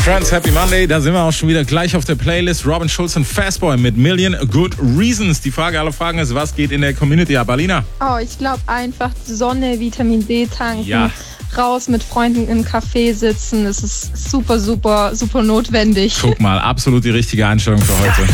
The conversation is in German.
Friends, Happy Monday, da sind wir auch schon wieder gleich auf der Playlist. Robin Schulz und Fastboy mit Million Good Reasons. Die Frage aller Fragen ist, was geht in der Community ab, Alina? Oh, ich glaube einfach Sonne, Vitamin D tanken, Ja. raus mit Freunden im Café sitzen. Das ist super, super, super notwendig. Guck mal, absolut die richtige Einstellung für heute.